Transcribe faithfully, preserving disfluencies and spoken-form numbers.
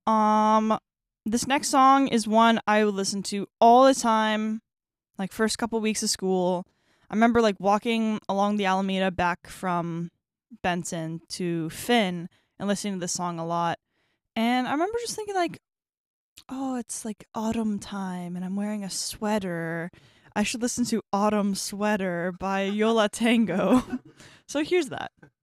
Um, this next song is one I would listen to all the time, like first couple weeks of school. I remember like walking along the Alameda back from Benson to Finn and listening to this song a lot. And I remember just thinking like, oh, it's like autumn time and I'm wearing a sweater. I should listen to Autumn Sweater by Yola Tango. So here's that.